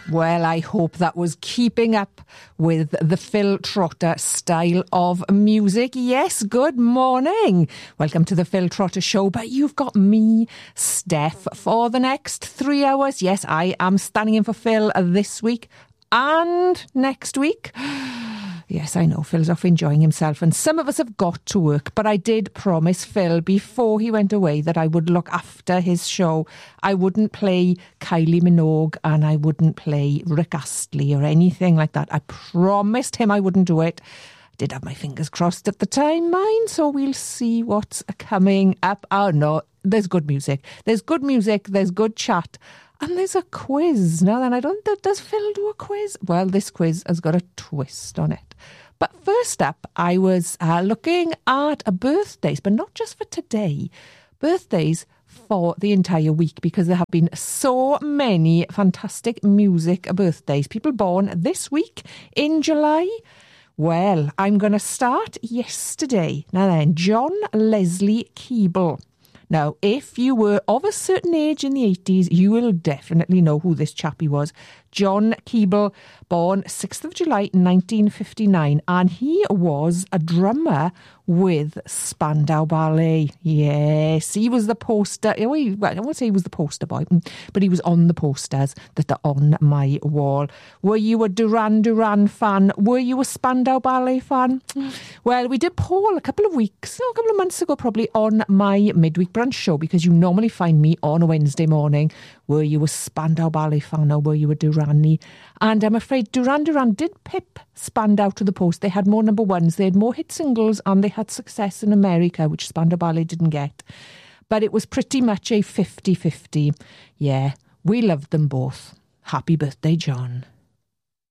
Well, I hope that was keeping up with the Phil Trotter style of music. Yes, good morning. Welcome to the Phil Trotter Show. But you've got me, Steph, for the next 3 hours. Yes, I am standing in for Phil this week and next week. Yes, I know, Phil's off enjoying himself and some of us have got to work, but I did promise Phil before he went away that I would look after his show. I wouldn't play Kylie Minogue and I wouldn't play Rick Astley or anything like that. I promised him I wouldn't do it. I did have my fingers crossed at the time, mine, so we'll see what's coming up. Oh no, there's good music. There's good music, there's good chat. And there's a quiz. Now then, I don't know, does Phil do a quiz? Well, this quiz has got a twist on it. But first up, I was looking at birthdays, but not just for today. Birthdays for the entire week, because there have been so many fantastic music birthdays. People born this week in July. Well, I'm going to start yesterday. Now then, John Leslie Keeble. Now, if you were of a certain age in the 80s, you will definitely know who this chappie was. John Keeble, born 6th of July 1959, and he was a drummer with Spandau Ballet. Yes, he was the poster. Well, I won't say he was the poster boy, but he was on the posters that are on my wall. Were you a Duran Duran fan? Were you a Spandau Ballet fan? Well, we did poll a couple of months ago probably, on my midweek brunch show, because you normally find me on a Wednesday morning. Were you a Spandau Ballet fan or were you a Durani? And I'm afraid Duran Duran did pip Spandau to the post. They had more number ones, they had more hit singles, and they had success in America, which Spandau Ballet didn't get. But it was pretty much a 50-50. Yeah, we loved them both. Happy birthday, John.